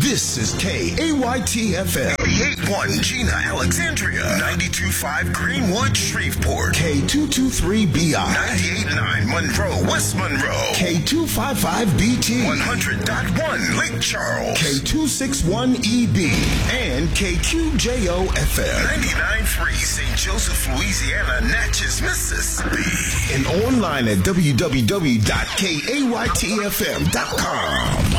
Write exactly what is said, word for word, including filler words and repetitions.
This is K A Y T F M. eighty-eight point one Gina, Alexandria. ninety-two point five Greenwood, Shreveport. K two twenty-three B I. ninety-eight point nine Monroe, West Monroe. K two fifty-five B T. one hundred point one Lake Charles. K two sixty-one E B. And K Q J O F M. ninety-nine point three Saint Joseph, Louisiana, Natchez, Mississippi. And online at w w w dot k a y t f m dot com.